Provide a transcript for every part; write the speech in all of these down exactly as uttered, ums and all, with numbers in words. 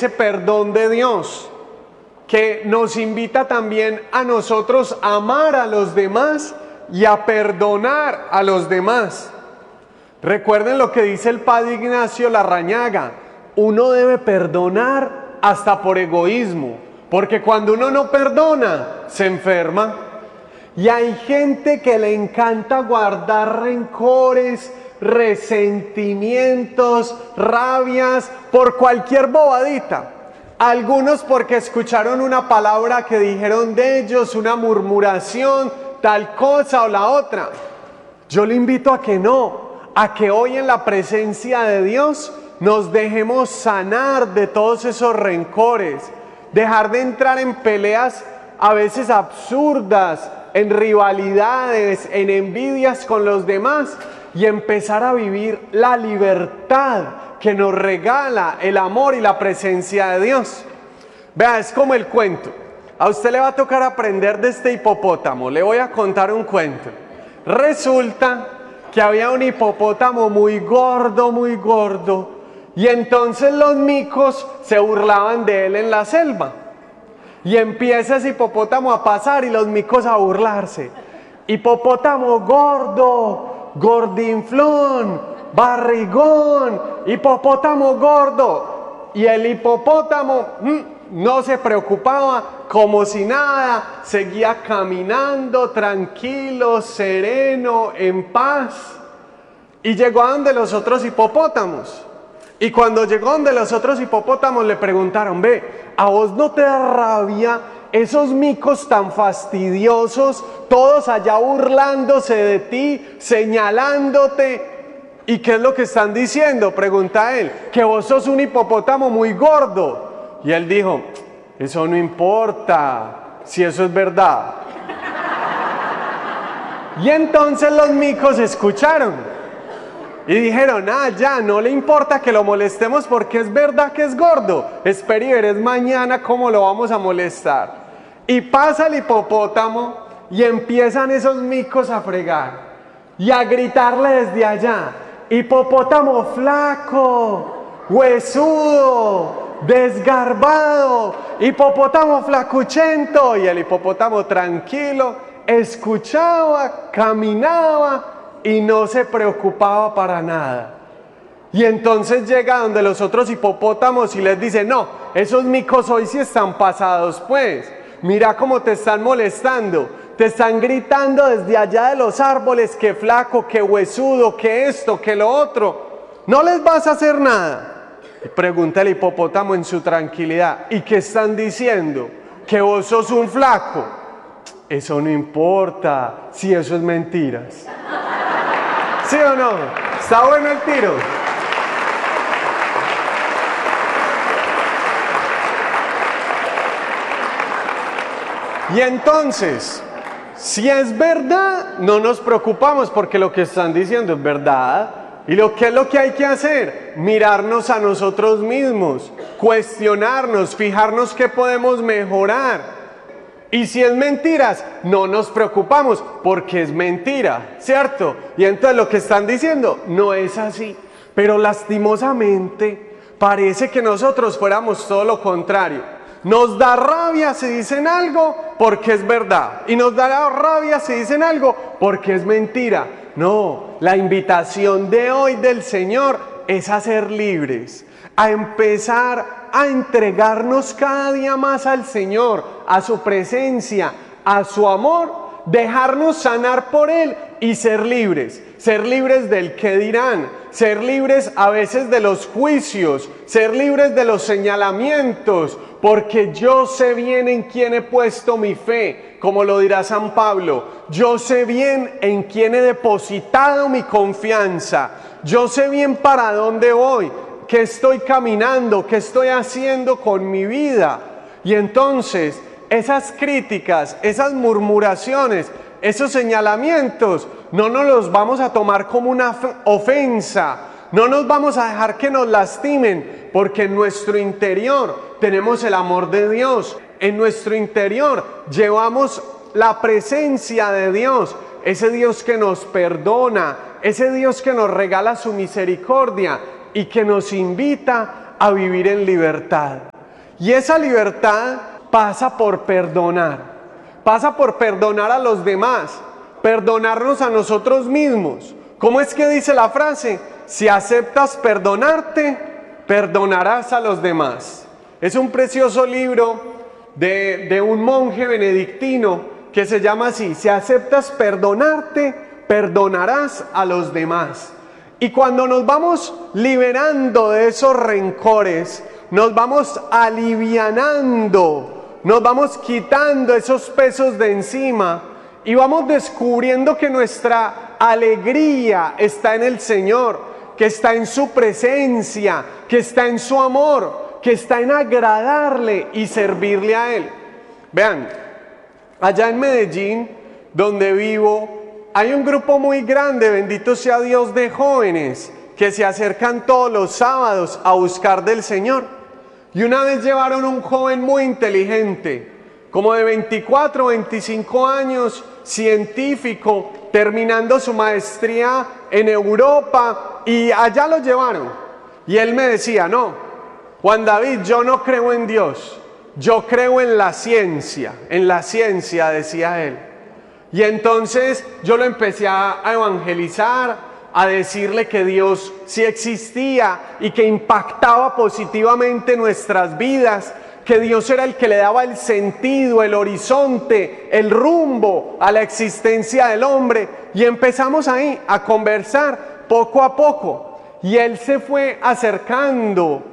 ese perdón de Dios, que nos invita también a nosotros a amar a los demás y a perdonar a los demás. Recuerden lo que dice el padre Ignacio Larrañaga: uno debe perdonar hasta por egoísmo, porque cuando uno no perdona, se enferma. Y hay gente que le encanta guardar rencores, resentimientos, rabias, por cualquier bobadita. Algunos porque escucharon una palabra que dijeron de ellos, una murmuración, tal cosa o la otra. Yo le invito a que no, a que hoy en la presencia de Dios nos dejemos sanar de todos esos rencores, dejar de entrar en peleas a veces absurdas, en rivalidades, en envidias con los demás, y empezar a vivir la libertad que nos regala el amor y la presencia de Dios. Vea, es como el cuento. A usted le va a tocar aprender de este hipopótamo. Le voy a contar un cuento. Resulta que había un hipopótamo muy gordo, muy gordo, y entonces los micos se burlaban de él en la selva. Y empieza ese hipopótamo a pasar y los micos a burlarse. Hipopótamo gordo, gordinflón, barrigón, hipopótamo gordo. Y el hipopótamo mmm, no se preocupaba, como si nada, seguía caminando tranquilo, sereno, en paz. Y llegó a donde los otros hipopótamos. Y cuando llegó donde los otros hipopótamos le preguntaron: ve, ¿a vos no te da rabia esos micos tan fastidiosos, todos allá burlándose de ti, señalándote? ¿Y qué es lo que están diciendo?, pregunta él. Que vos sos un hipopótamo muy gordo. Y él dijo: eso no importa, si eso es verdad. Y entonces los micos escucharon y dijeron: ah, ya, no le importa que lo molestemos porque es verdad que es gordo. Espere y verás mañana cómo lo vamos a molestar. Y pasa el hipopótamo y empiezan esos micos a fregar y a gritarle desde allá: hipopótamo flaco, huesudo, desgarbado, hipopótamo flacuchento. Y el hipopótamo tranquilo escuchaba, caminaba y no se preocupaba para nada. Y entonces llega donde los otros hipopótamos y les dice: no, esos micos hoy sí están pasados, pues. Mira cómo te están molestando. Te están gritando desde allá de los árboles que flaco, que huesudo, que esto, que lo otro. ¿No les vas a hacer nada? Y pregunta el hipopótamo en su tranquilidad: ¿y qué están diciendo? ¿Que vos sos un flaco? Eso no importa, si eso es mentiras. ¿Sí o no? ¿Está bueno el tiro? Y entonces, si es verdad, no nos preocupamos porque lo que están diciendo es verdad. ¿Y lo que es lo que hay que hacer? Mirarnos a nosotros mismos, cuestionarnos, fijarnos qué podemos mejorar. Y si es mentiras, no nos preocupamos porque es mentira, ¿cierto? Y entonces lo que están diciendo no es así. Pero lastimosamente parece que nosotros fuéramos todo lo contrario. Nos da rabia si dicen algo porque es verdad. Y nos da rabia si dicen algo porque es mentira. No, la invitación de hoy del Señor es a ser libres, a empezar a entregarnos cada día más al Señor, a su presencia, a su amor, dejarnos sanar por Él y ser libres. Ser libres del qué dirán, ser libres a veces de los juicios, ser libres de los señalamientos, porque yo sé bien en quién he puesto mi fe, como lo dirá San Pablo. Yo sé bien en quién he depositado mi confianza, yo sé bien para dónde voy, qué estoy caminando, qué estoy haciendo con mi vida. Y entonces esas críticas, esas murmuraciones, esos señalamientos, no nos los vamos a tomar como una ofensa, no nos vamos a dejar que nos lastimen, porque en nuestro interior tenemos el amor de Dios, en nuestro interior llevamos la presencia de Dios, ese Dios que nos perdona, ese Dios que nos regala su misericordia y que nos invita a vivir en libertad. Y esa libertad pasa por perdonar, pasa por perdonar a los demás, perdonarnos a nosotros mismos. ¿Cómo es que dice la frase? Si aceptas perdonarte, perdonarás a los demás. Es un precioso libro de, de un monje benedictino que se llama así: si aceptas perdonarte, perdonarás a los demás. Y cuando nos vamos liberando de esos rencores, nos vamos alivianando, nos vamos quitando esos pesos de encima y vamos descubriendo que nuestra alegría está en el Señor, que está en su presencia, que está en su amor, que está en agradarle y servirle a Él. Vean, allá en Medellín, donde vivo, hay un grupo muy grande, bendito sea Dios, de jóvenes que se acercan todos los sábados a buscar del Señor. Y una vez llevaron un joven muy inteligente, como de veinticuatro, veinticinco años, científico, terminando su maestría en Europa, y allá lo llevaron. Y él me decía: no, Juan David, yo no creo en Dios, yo creo en la ciencia, en la ciencia, decía él. Y entonces yo lo empecé a evangelizar, a decirle que Dios sí existía y que impactaba positivamente nuestras vidas, que Dios era el que le daba el sentido, el horizonte, el rumbo a la existencia del hombre. Y empezamos ahí a conversar poco a poco. Y él se fue acercando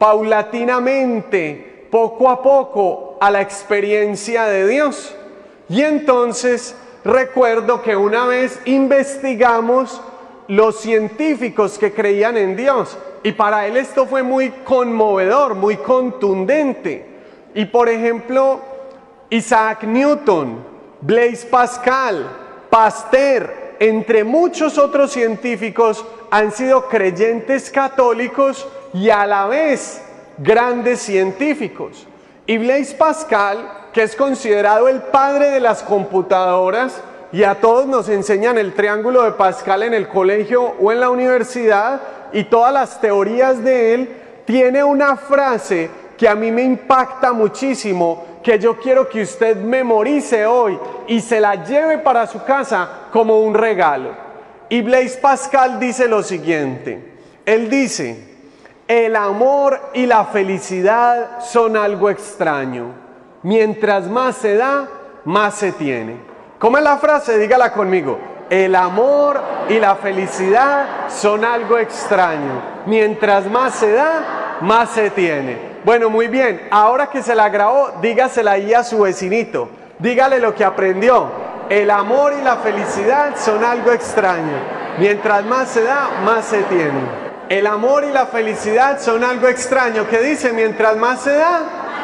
paulatinamente, poco a poco, a la experiencia de Dios. Y entonces recuerdo que una vez investigamos los científicos que creían en Dios, y para él esto fue muy conmovedor, muy contundente. Y por ejemplo, Isaac Newton, Blaise Pascal, Pasteur, entre muchos otros científicos, han sido creyentes católicos y a la vez grandes científicos. Y Blaise Pascal, que es considerado el padre de las computadoras, y a todos nos enseñan el triángulo de Pascal en el colegio o en la universidad, y todas las teorías de él, tiene una frase que a mí me impacta muchísimo, que yo quiero que usted memorice hoy y se la lleve para su casa como un regalo. Y Blaise Pascal dice lo siguiente, él dice: el amor y la felicidad son algo extraño. Mientras más se da, más se tiene. ¿Cómo es la frase? Dígala conmigo. El amor y la felicidad son algo extraño. Mientras más se da, más se tiene. Bueno, muy bien. Ahora que se la grabó, dígasela ahí a su vecinito. Dígale lo que aprendió. El amor y la felicidad son algo extraño. Mientras más se da, más se tiene. El amor y la felicidad son algo extraño. ¿Qué dice? Mientras más se da,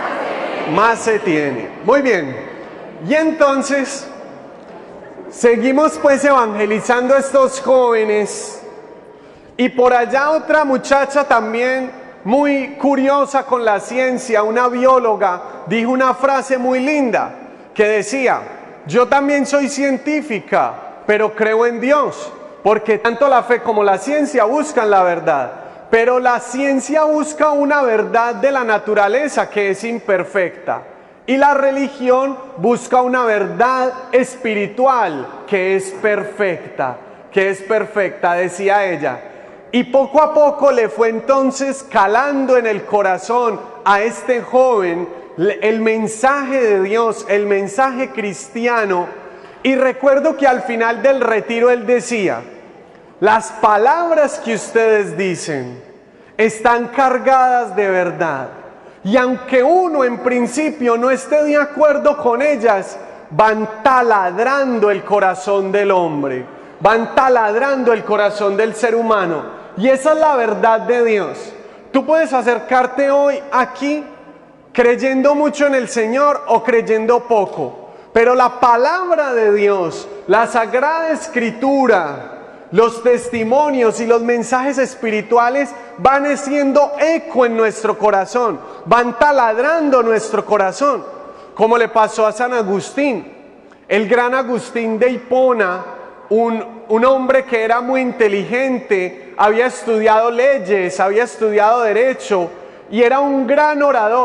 más se tiene. Muy bien. Y entonces seguimos pues evangelizando a estos jóvenes. Y por allá otra muchacha también muy curiosa con la ciencia, una bióloga, dijo una frase muy linda que decía: yo también soy científica, pero creo en Dios. Porque tanto la fe como la ciencia buscan la verdad. Pero la ciencia busca una verdad de la naturaleza que es imperfecta. Y la religión busca una verdad espiritual que es perfecta. Que es perfecta, decía ella. Y poco a poco le fue entonces calando en el corazón a este joven el mensaje de Dios, el mensaje cristiano. Y recuerdo que al final del retiro él decía: las palabras que ustedes dicen están cargadas de verdad, y aunque uno en principio no esté de acuerdo con ellas, van taladrando el corazón del hombre, van taladrando el corazón del ser humano, y esa es la verdad de Dios. Tú puedes acercarte hoy aquí creyendo mucho en el Señor o creyendo poco, pero la palabra de Dios, la Sagrada Escritura, los testimonios y los mensajes espirituales van haciendo eco en nuestro corazón, van taladrando nuestro corazón, como le pasó a San Agustín, el gran Agustín de Hipona, un, un hombre que era muy inteligente, había estudiado leyes, había estudiado derecho y era un gran orador.